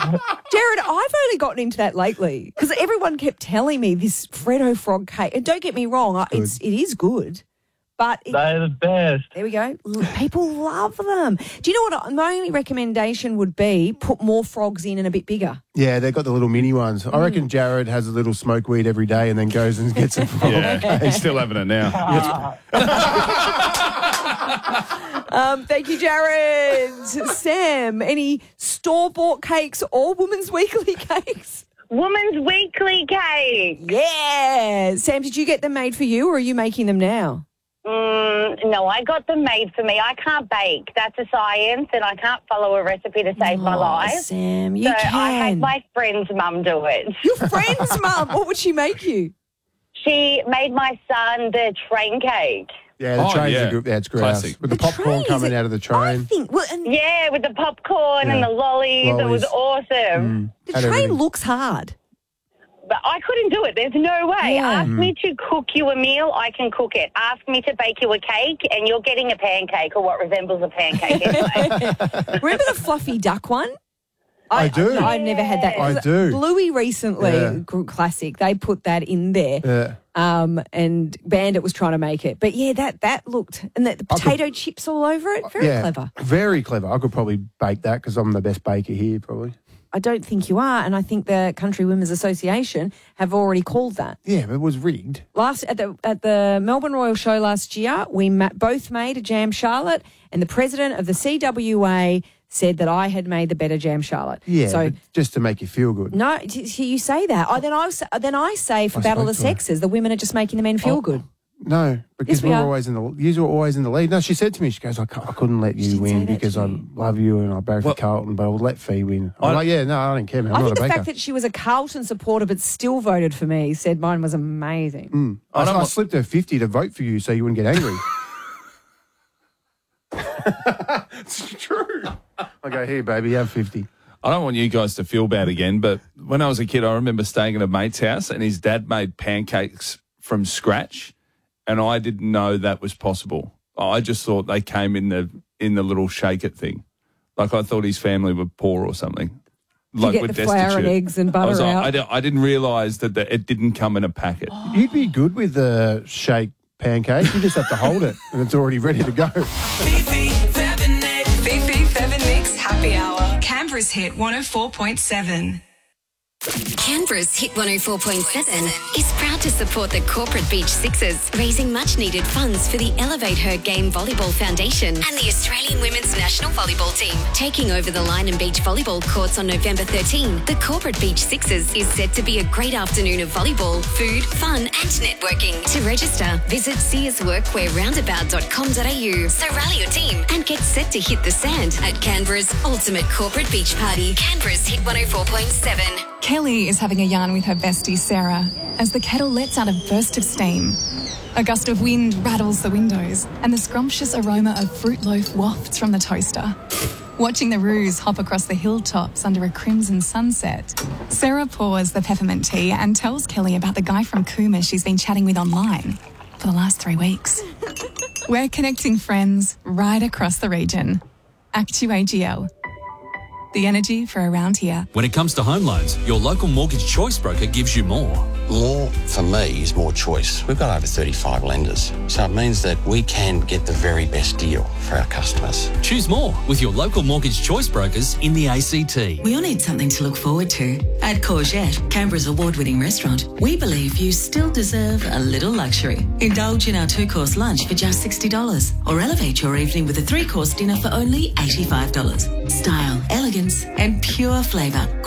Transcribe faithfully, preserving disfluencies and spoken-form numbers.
Jared, I've only gotten into that lately because everyone kept telling me this Freddo frog cake. And don't get me wrong, I- it's it is good. But it, They're the best. there we go. L- People love them. Do you know what? My only recommendation would be put more frogs in and a bit bigger. Yeah, they've got the little mini ones. I reckon Jared has a little smoke weed every day and then goes and gets a frog. Yeah, he's still having it now. Um, thank you, Jared. Sam, any store-bought cakes or Women's Weekly cakes? Woman's Weekly cake. Yeah. Sam, did you get them made for you or are you making them now? Mm, no, I got them made for me. I can't bake. That's a science, and I can't follow a recipe to save my Oh, life. Sam, you so can. I had my friend's mum do it. Your friend's mum, what would she make you? She made my son the train cake. Yeah, the Oh, trains yeah. are good. Yeah, it's great. Classic. With the, The popcorn trays, coming it- out of the I train. think, well, and Yeah, with the popcorn and Yeah. the lollies. It was Lollies. awesome. the had train everything. looks hard. But I couldn't do it. There's no way. Yeah. Ask me to cook you a meal, I can cook it. Ask me to bake you a cake, and you're getting a pancake or what resembles a pancake anyway. Remember the fluffy duck one? I do. I, have never had that. I do. Bluey recently, Yeah. gr- classic, they put that in there. Yeah. Um, and Bandit was trying to make it. But yeah, that that looked, and the, the I could- potato chips all over it. Very yeah, clever. Very clever. I could probably bake that because I'm the best baker here, probably. I don't think you are, and I think the Country Women's Association have already called that. Yeah, but it was rigged. Last at the at the Melbourne Royal Show last year, we ma- both made a jam charlotte, and the president of the C W A said that I had made the better jam charlotte. Yeah, So but just to make you feel good. no, t- t- you say that. I, then I s- then I say for I Battle of the spoke to her. Sexes, the women are just making the men feel Oh. good. No, because Yes, we we're are. always in the you were always in the lead. No, she said to me, she goes, I, ca- I couldn't let She you did say win that because to I you. love you and I barrack Well- for Carlton, but I'll let Fee win. I'm I- like, yeah, no, I don't care, man. I'm I not think a the baker. fact that she was a Carlton supporter but still voted for me said mine was amazing. Mm. I, I don't I want- slipped her fifty to vote for you so you wouldn't get angry. It's true. I go, here, baby, have fifty. I don't want you guys to feel bad again, but when I was a kid, I remember staying at a mate's house and his dad made pancakes from scratch, and I didn't know that was possible. I just thought they came in the in the little shake it thing. Like I thought his family were poor or something. Like get we're the flour and destitute. eggs and I was butter like, out. I, di- I didn't realise that the, it didn't come in a packet. You'd be good with the shake pancake. You just have to hold it and it's already ready to go. Fifi, Fab Nick. Fifi, Fab Nick's Happy Hour. Canberra's Hit one oh four point seven. Canberra's Hit one oh four point seven is proud to support the Corporate Beach Sixers, raising much-needed funds for the Elevate Her Game Volleyball Foundation and the Australian Women's National Volleyball Team. Taking over the Line and Beach volleyball courts on November thirteenth, the Corporate Beach Sixers is set to be a great afternoon of volleyball, food, fun and networking. To register, visit sears workwear roundabout dot com dot a u. So rally your team and get set to hit the sand at Canberra's ultimate corporate beach party. Canberra's Hit one oh four point seven. Kelly is having a yarn with her bestie Sarah as the kettle lets out a burst of steam. A gust of wind rattles the windows and the scrumptious aroma of fruit loaf wafts from the toaster. Watching the roos hop across the hilltops under a crimson sunset, Sarah pours the peppermint tea and tells Kelly about the guy from Cooma she's been chatting with online for the last three weeks. We're connecting friends right across the region. Actu A G L. The energy for around here. When it comes to home loans, your local mortgage choice broker gives you more. More, for me, is more choice. We've got over thirty-five lenders, so it means that we can get the very best deal for our customers. Choose more with your local mortgage choice brokers in the A C T. We all need something to look forward to. At Courgette, Canberra's award-winning restaurant, we believe you still deserve a little luxury. Indulge in our two-course lunch for just sixty dollars or elevate your evening with a three-course dinner for only eighty-five dollars. Style, elegance and pure flavour.